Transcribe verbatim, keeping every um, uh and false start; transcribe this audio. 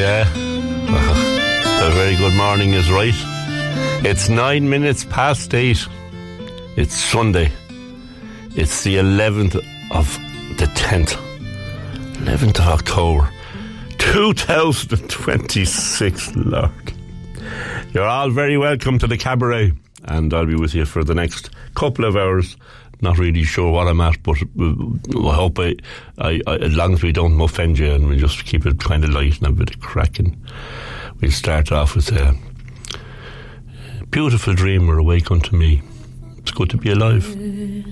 yeah. A very good morning is right. It's nine minutes past eight. It's Sunday. It's the eleventh of the tenth. eleventh of October. two thousand twenty-six, Lord. You're all very welcome to the cabaret, and I'll be with you for the next couple of hours. Not really sure what I'm at, but I hope I, I, I, as long as we don't offend you and we just keep it kind of light and a bit of cracking. We'll start off with a beautiful dreamer awake unto me. It's good to be alive.